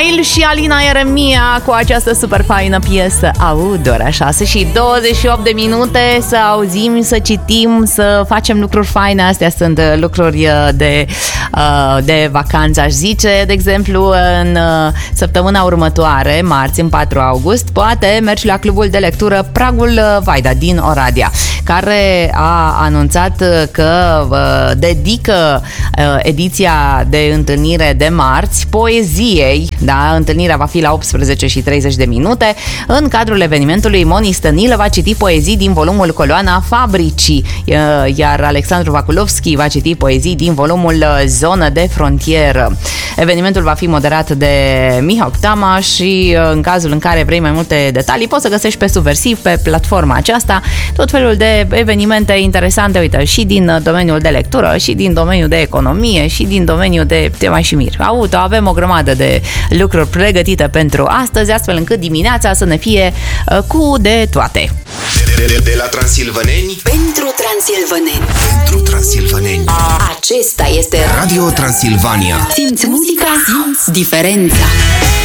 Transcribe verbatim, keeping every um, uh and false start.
Nail și Alina Ieremia cu această super faină piesă Aud, ora șase și douăzeci și opt de minute. Să auzim, să citim, să facem lucruri faine. Astea sunt lucruri de, de vacanță, aș zice. De exemplu, în săptămâna următoare, marți, în patru august, poate mergi la clubul de lectură Pragul Vaida din Oradea, care a anunțat că dedică ediția de întâlnire de marți poeziei. Da, întâlnirea va fi la optsprezece și treizeci de minute. În cadrul evenimentului, Moni Stănilă va citi poezii din volumul Coloana Fabricii, iar Alexandru Vaculovski va citi poezii din volumul Zonă de Frontieră. Evenimentul va fi moderat de Mihau Tama și în cazul în care vrei mai multe detalii, poți să găsești pe Subversiv, pe platforma aceasta, tot felul de evenimente interesante, uite, și din domeniul de lectură, și din domeniul de economie, și din domeniul de te mai și mir. Auto, avem o grămadă de lucruri pregătite pentru astăzi, astfel încât dimineața să ne fie uh, cu de toate. De, de, de la Transilvaneni pentru Transilvaneni. Pentru Transilvaneni. Acesta este Radio Transilvania. Simți muzica, simți diferența.